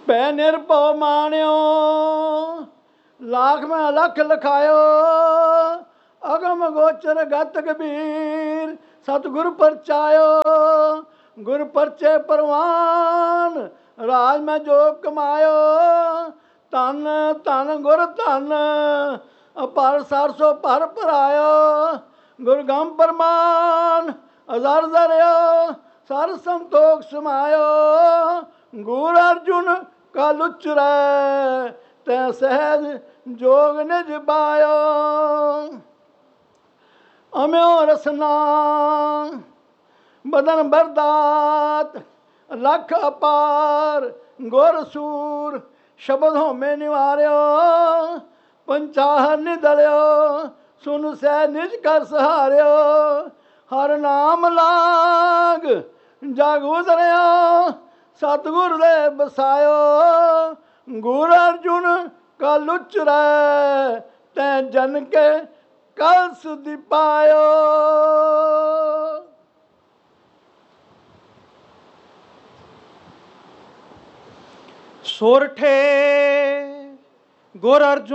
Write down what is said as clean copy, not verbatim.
पै निर्भव मान्यो लाख में लख लखायो अगम गोचर गत कबीर सतगुर परचायो गुर परचे परवान राज में जो कमायो धन धन गुर धन अपर सरसो पर परायो गुरगम परमान अजर दरियो सर संतोख समायो गुर अर्जुन का लुचरै तै सहज जोग निज पायो अम्यो रसना बदन बरदात लख अपार गुर सूर शब्द होमे निवार्यो पंचाहर निदलियो सुन सै निज कर सहार्यो हर नाम लाग जग उतरियो सतगुर दे बसायो गुर अर्जुन का लुचरै तै जन के कल सुधि पायो। सोरठे गुर अर्जुन